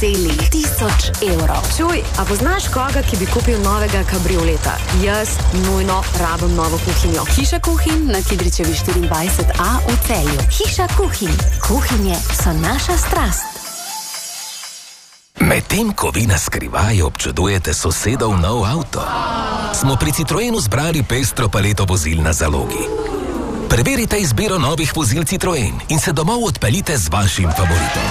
celih 1000 evrov. Čuj, a poznaš koga, ki bi kupil novega kabrioleta? Jaz nujno rabim novo kuhinjo. Hiša kuhinj na Kidričevi 24a v Celju. Hiša kuhinj. Kuhinje so naša strast. Medtem ko vi na skrivaj občudujete sosedov nov avto, smo pri Citroenu zbrali pestro paleto vozil na zalogi. Preverite izbiro novih vozil Citroen in se domov odpeljite z vašim favoritom.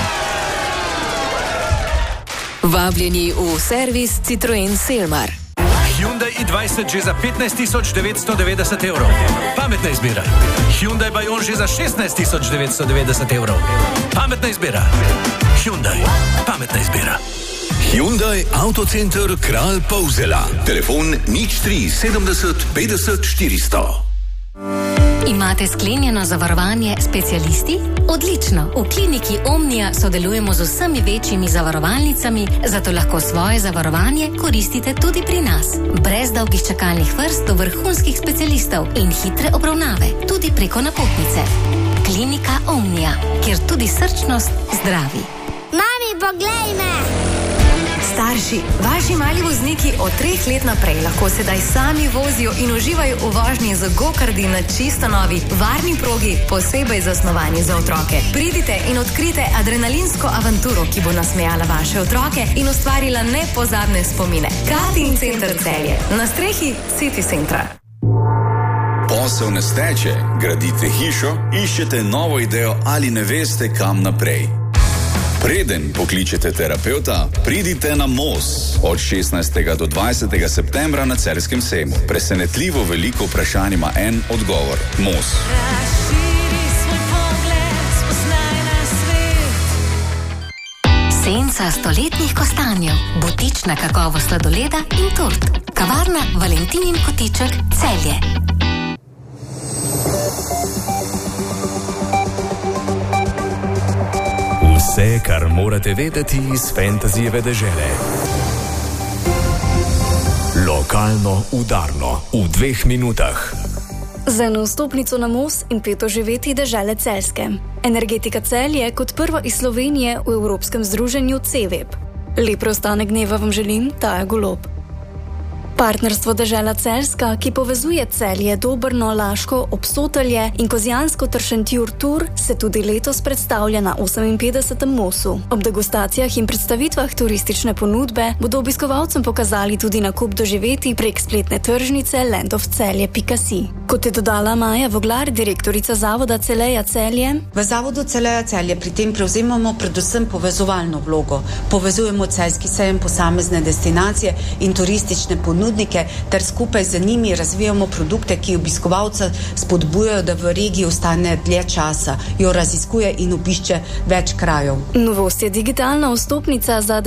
Vabljeni v servis Citroen Selmar. Hyundai i20 že za 15.990 evrov. Pametna izbira. Hyundai Bayon že za 16.990 evrov. Pametna izbira. Hyundai. Pametna izbira. Hyundai Autocenter Kralj Polzela. Telefon 03 70 50 400. Imate sklenjeno zavarovanje specialisti? Odlično! V kliniki Omnia sodelujemo z vsemi večjimi zavarovalnicami, zato lahko svoje zavarovanje koristite tudi pri nas. Brez dolgih čakalnih vrst do vrhunskih specialistov in hitre obravnave, tudi preko napotnice. Klinika Omnia, kjer tudi srčnost zdravi. Mami, poglej me! Starši, vaši mali vozniki od 3 let naprej lahko sedaj sami vozijo in uživajo v vožnji z gokardi na čisto novi, varni progi, posebej zasnovani za otroke. Pridite in odkrite adrenalinsko avanturo, ki bo nasmejala vaše otroke in ustvarila nepozabne spomine. Karting Center Celje, na strehi City Centra. Posel ne steče, gradite hišo, iščete novo idejo ali ne veste, kam naprej. Preden pokličete terapeuta, pridite na MOS od 16. do 20. septembra na Celjskem sejmu. Presenetljivo veliko vprašanj ima en odgovor. MOS. Senca stoletnih kostanjev, butična kakovost sladoleda in tort. Kavarna Valentinin kotiček Celje. Vse, kar morate vedeti iz Fantazijeve dežele. Lokalno udarno v 2 minutah. Z eno vstopnico na MOS in 5 živeti dežele Celjske. Energetika Celje kot prva iz Slovenije v Evropskem združenju CVEP. Lep preostanek dneva vam želim, Taja Golob. Partnerstvo dežela Celjska, ki povezuje Celje, Dobrno, Laško, Obsotelje in Kozjansko ter Šentjur Tur, se tudi letos predstavlja na 58. MOS-u. Ob degustacijah in predstavitvah turistične ponudbe bodo obiskovalcem pokazali tudi nakup doživeti prek spletne tržnice landofcelje.si. Kot je dodala Maja Voglar, direktorica Zavoda Celeja Celje, v Zavodu Celeja Celje pri tem prevzemamo predvsem povezovalno vlogo. Povezujemo celjski sejem, posamezne destinacije in turistične ponudbe, ter skupaj z njimi razvijamo produkte, ki obiskovalca spodbujajo, da v regiji ostane dlje časa, jo raziskuje in obišče več krajev. Novost je digitalna vstopnica za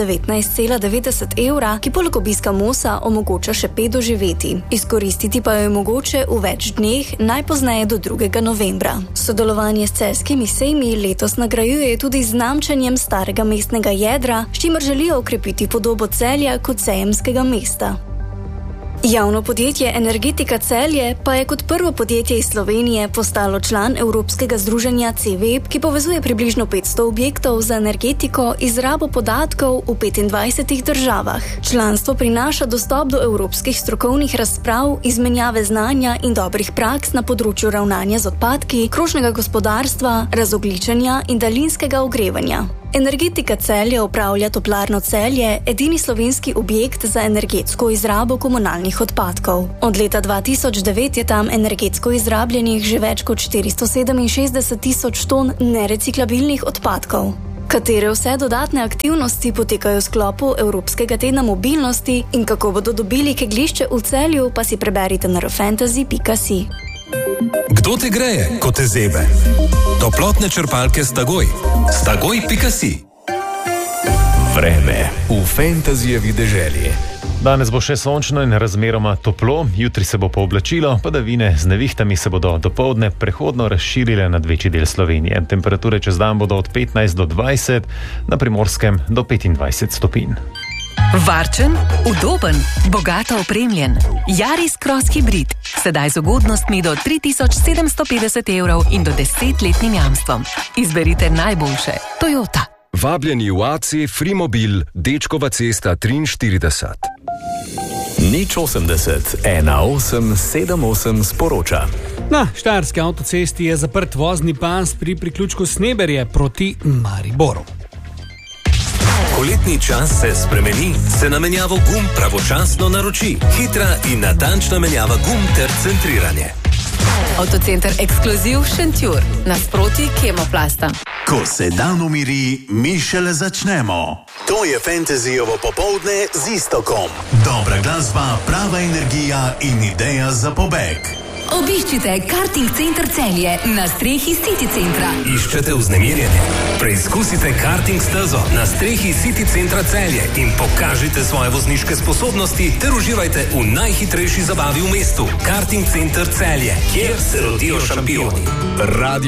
19,90 evra, ki poleg obiska MOS-a omogoča še 5 doživeti. Izkoristiti pa jo je mogoče v več dneh, najpozneje do 2. novembra. Sodelovanje s celjskimi sejmi letos nagrajuje tudi z znamčenjem starega mestnega jedra, s čimer želijo okrepiti podobo Celja kot sejemskega mesta. Javno podjetje Energetika Celje pa je kot prvo podjetje iz Slovenije postalo član Evropskega združenja CVEP, ki povezuje približno 500 objektov za energetiko, izrabo podatkov v 25 državah. Članstvo prinaša dostop do evropskih strokovnih razprav, izmenjave znanja in dobrih praks na področju ravnanja z odpadki, krožnega gospodarstva, razogljičenja in daljinskega ogrevanja. Energetika Celje upravlja toplarno Celje, edini slovenski objekt za energetsko izrabo komunalnih odpadkov. Od leta 2009 je tam energetsko izrabljenih že več kot 467 tisoč ton nereciklabilnih odpadkov. Katere vse dodatne aktivnosti potekajo v sklopu Evropskega tedna mobilnosti in kako bodo dobili kegljišče v Celju, pa si preberite na fantasy.si. Kdo te greje, ko te zebe? Toplotne črpalke Stagoj. Stagoj.si. Vreme v Fantazijevi deželi. Danes bo še sončno in razmeroma toplo, jutri se bo pooblačilo, padavine z nevihtami se bodo dopoldne prehodno razširile nad večji del Slovenije. Temperature čez dan bodo od 15 do 20, na Primorskem do 25 stopinj. Varčen, udoben, bogato opremljen. Yaris Cross Hybrid. Sedaj z ugodnostmi do 3750 evrov in do 10-letnim jamstvom. Izberite najboljše. Toyota. Vabljeni v AC Frimobil, Dečkova cesta 43. 080 1878 sporoča. Na štajerski avtocesti je zaprt vozni pas pri priključku Sneberje proti Mariboru. Ko letni čas se spremeni, se na menjavo gum pravočasno naroči. Hitra in natančna menjava gum ter centriranje. Avtocenter Ekskluziv Šentjur, nasproti Kemoplasta. Ko se dan umiri, mi šele začnemo. To je Fantasyjevo popoldne z Istokom. Dobra glasba, prava energija in ideja za pobeg. Obiščite Karting Center Celje na strehi City Centra. Iščete vznemirjenje? Preizkusite karting stezo na strehi City Centra Celje in pokažite svoje vozniške sposobnosti ter uživajte v najhitrejši zabavi v mestu. Karting Center Celje, kjer se rodijo šampioni.